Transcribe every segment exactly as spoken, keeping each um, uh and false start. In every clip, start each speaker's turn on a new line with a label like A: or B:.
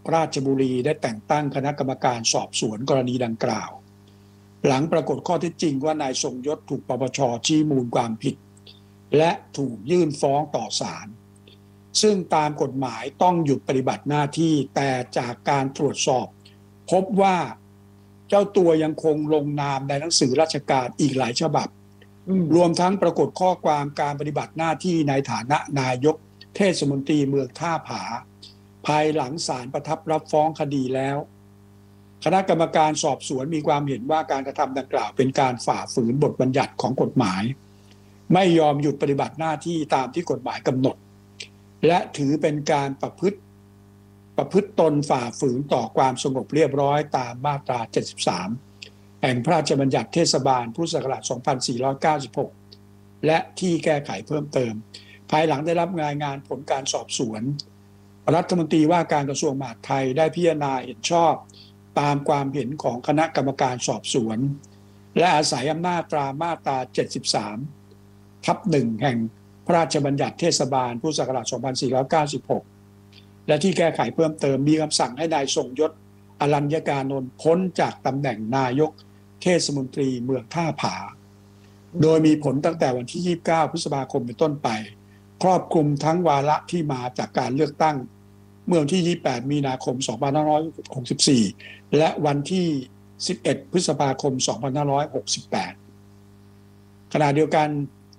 A: ราชบุรีได้แต่งตั้งคณะกรรมการสอบสวนกรณีดังกล่าวหลังปรากฏข้อเท็จจริงว่านายทรงยศถูกปปช.ชี้มูลความผิดและถูกยื่นฟ้องต่อศาลซึ่งตามกฎหมายต้องหยุดปฏิบัติหน้าที่แต่จากการตรวจสอบพบว่าเจ้าตัวยังคงลงนามในหนังสือราชการอีกหลายฉบับรวมทั้งปรากฏข้อความการปฏิบัติหน้าที่ในฐานะนายกเทศมนตรีเมืองท่าผาภายหลังศาลประทับรับฟ้องคดีแล้วคณะกรรมการสอบสวนมีความเห็นว่าการกระทำดังกล่าวเป็นการฝ่าฝืนบทบัญญัติของกฎหมายไม่ยอมหยุดปฏิบัติหน้าที่ตามที่กฎหมายกำหนดและถือเป็นการประพฤติประพฤติตนฝ่าฝืนต่อความสงบเรียบร้อยตามมาตราเจ็ดสิบสามแห่งพระราชบัญญัติเทศบาลพุทธศักราชสองพันสี่ร้อยเก้าสิบหกและที่แก้ไขเพิ่มเติมภายหลังได้รับรายงานผลการสอบสวนรัฐมนตรีว่าการกระทรวงมหาดไทยได้พิจารณาเห็นชอบตามความเห็นของคณะกรรมการสอบสวนและอาศัยอำนาจตรามาตราเจ็ดสิบสามทับหนึ่งแห่งพระราชบัญญัติเทศบาลพุทธศักราชสองพันสี่ร้อยเก้าสิบหกและที่แก้ไขเพิ่มเติมมีคำสั่งให้นายทรงยศอรัญญกานนท์พ้นจากตำแหน่งนายกเทศมนตรีเมืองท่าผาโดยมีผลตั้งแต่วันที่ยี่สิบเก้าพฤษภาคมเป็นต้นไปครอบคลุมทั้งวาระที่มาจากการเลือกตั้งเมื่อวันที่ยี่สิบแปดมีนาคมสองพันห้าร้อยหกสิบสี่และวันที่สิบเอ็ดพฤษภาคมสองพันห้าร้อยหกสิบแปดขณะเดียวกัน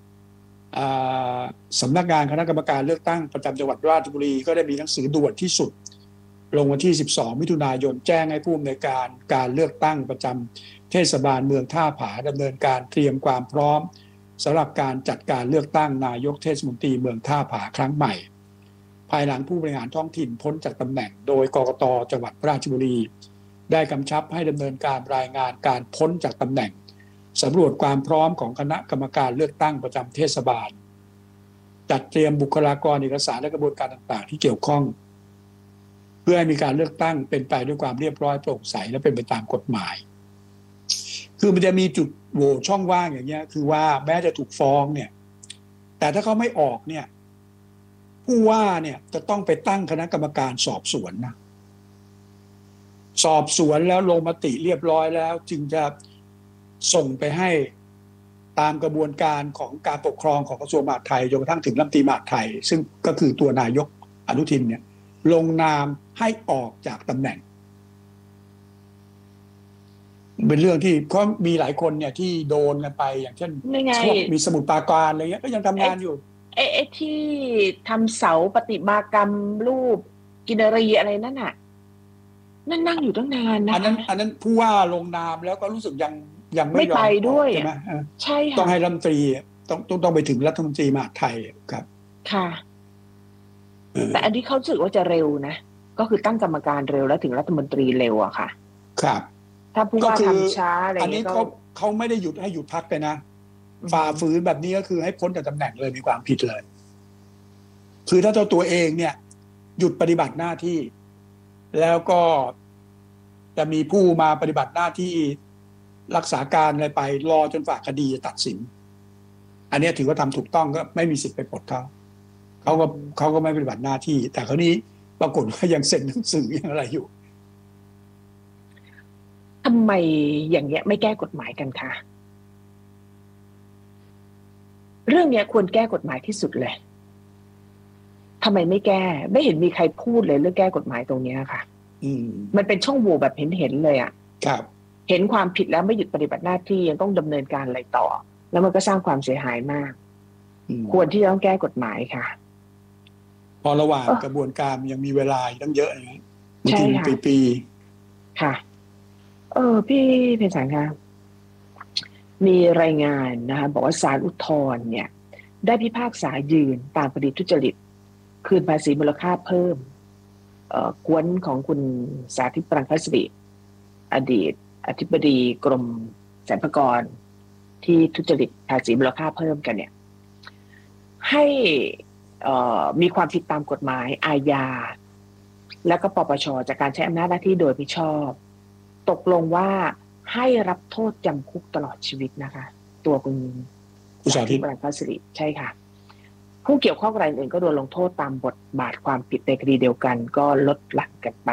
A: สำนักงานคณะกรรมการเลือกตั้งประจำจังหวัดราชบุรีก็ได้มีหนังสือด่วนที่สุดลงวันที่สิบสองมิถุนายนแจ้งให้ผู้อำนวยการการเลือกตั้งประจำเทศบาลเมืองท่าผาดำเนินการเตรียมความพร้อมสำหรับการจัดการเลือกตั้งนายกเทศมนตรีเมืองท่าผาครั้งใหม่ภายหลังผู้บริหารท้องถิ่นพ้นจากตำแหน่งโดยกกต.จังหวัดราชบุรีได้กำชับให้ดำเนินการรายงานการพ้นจากตำแหน่งสำรวจความพร้อมของคณะกรรมการเลือกตั้งประจำเทศบาลจัดเตรียมบุคลากรเอกสารและกระบวนการต่างๆที่เกี่ยวข้องเพื่อให้มีการเลือกตั้งเป็นไปด้วยความเรียบร้อยโปร่งใสและเป็นไปตามกฎหมายคือมันจะมีจุดโหว่ช่องว่างอย่างเงี้ยคือว่าแม้จะถูกฟ้องเนี่ยแต่ถ้าเขาไม่ออกเนี่ยผู้ว่าเนี่ยจะต้องไปตั้งคณะกรรมการสอบสวนนะสอบสวนแล้วลงมติเรียบร้อยแล้วจึงจะส่งไปให้ตามกระบวนการของการปกครองของกระทรวงมหาดไทยจนกระทั่งถึงรัฐมนตรีมหาดไทยซึ่งก็คือตัวนายกอนุทินเนี่ยลงนามให้ออกจากตำแหน่งเป็นเรื่องที่ก็มีหลายคนเนี่ยที่โดนกันไปอย่างเช่นมีสมุทรปราการอะไรเงี้ยก็ยังทำงานอยู่
B: ไอ้ไอ้ที่ทำเสาปฏิมากรรมรูปกินรีอะไรนั่นน่ะนั่นนั่งอยู่ตั้งนานนะ
A: อันนั้นอันนั้นผู้ว่าลงนามแล้วก็รู้สึกยังยังไม่ยอม
B: ไปด้วย
A: ใช่ไหม
B: ใช่ค่ะ
A: ต้องให้รัฐมนตรีต้องต้องต้องไปถึงรัฐมนตรีมหาดไทยครับ
B: ค่ะแต่อันที่เขาสึกว่าจะเร็วนะก็คือตั้งกรรมการเร็วแล้วถึงรัฐมนตรีเร็วอะค่ะ
A: ครับ
B: ถ้าผู้ว่าทำช้าอะไร
A: อันนี้เขาเขาไม่ได้หยุดให้หยุดพักไปนะฝ่าฝืนแบบนี้ก็คือให้พ้นจากตำแหน่งเลยมีความผิดเลยคือถ้าเจ้าตัวเองเนี่ยหยุดปฏิบัติหน้าที่แล้วก็จะมีผู้มาปฏิบัติหน้าที่รักษาการอะไรไปรอจนฝ่าคดีจะตัดสินอันนี้ถือว่าทำถูกต้องก็ไม่มีสิทธิ์ไปปลดเขาเขาก็เขาก็ไม่ปฏิบัติหน้าที่แต่คราวนี้ปรากฏว่ายังเซ็นหนังสือยังอะไรอยู่
B: ทำไมอย่างเงี้ยไม่แก้กฎหมายกันคะเรื่องเนี้ยควรแก้กฎหมายที่สุดเลยทำไมไม่แก้ไม่เห็นมีใครพูดเลยเรื่องแก้กฎหมายตรงนี้ค่ะ
A: อืม
B: มันเป็นช่องโหว่แบบเห็นเห็นเลยอ่ะ
A: ครับ
B: เห็นความผิดแล้วไม่หยุดปฏิบัติหน้าที่ยังต้องดำเนินการอะไรต่อแล้วมันก็สร้างความเสียหายมากควรที่จะต้องแก้กฎหมายค่ะ
A: พอระหว่างกระบวนการยังมีเวลาตั้งเยอะนะบางทีเป็นปี
B: ๆค่ะเออพี่เพชรสารคะมีรายงานนะคะบอกว่าศาลอุทธรณ์เนี่ยได้พิพากษายืนตามคดีทุจริตคืนภาษีมูลค่าเพิ่มเอ่อกวนของคุณสาธิตปรังคสิริอดีตอธิบดีกรมสรรพากรที่ทุจริตภาษีมูลค่าเพิ่มกันเนี่ยให้มีความผิดตามกฎหมายอาญาและก็ปปช.จากการใช้อำนาจหน้าที่โดยมิชอบตกลงว่าให้รับโทษจำคุกตลอดชีวิตนะคะตัวคุณสาธิตปรังคสิริใช่ค่ะผู้เกี่ยวข้องรายอื่นก็โดนลงโทษตามบทบาทความผิดในคดีเดียวกันก็ลดหลั่นกันไป